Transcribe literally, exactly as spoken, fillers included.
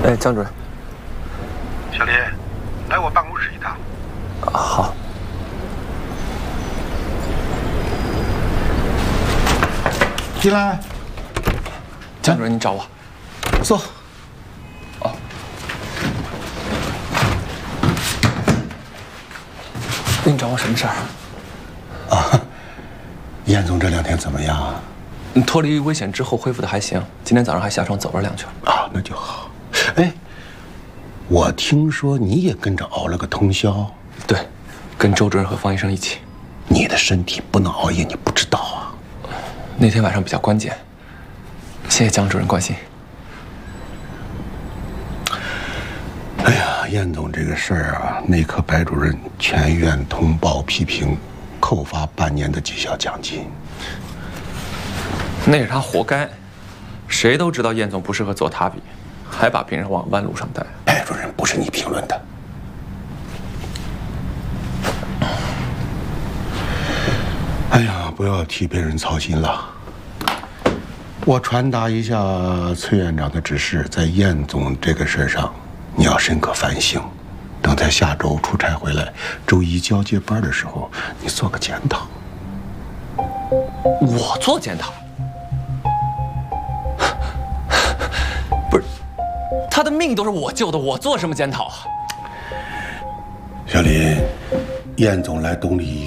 哎，江主任， 小林，来我办公室一趟。 啊，好。 进来。 江主任，你找我。 坐。 哦。你找我什么事儿？ 啊，燕总这两天怎么样啊？ 脱离危险之后恢复的还行，今天早上还下床走了两圈。 啊，那就好。哎，我听说你也跟着熬了个通宵。 对，跟周主任和方医生一起。 你的身体不能熬夜，你不知道啊。 那天晚上比较关键，谢谢江主任关心。 哎呀，燕总这个事儿啊，内科白主任全院通报批评，扣发半年的绩效奖金。 那是他活该，谁都知道燕总不适合做他比，还把病人往弯路上带。 白主任不是你评论的。哎呀，不要替别人操心了。我传达一下崔院长的指示，在燕总这个事上，你要深刻反省。等在下周出差回来，周一交接班的时候，你做个检讨。 我做检讨？不是，他的命都是我救的，我做什么检讨啊？ 小林，燕总来东丽医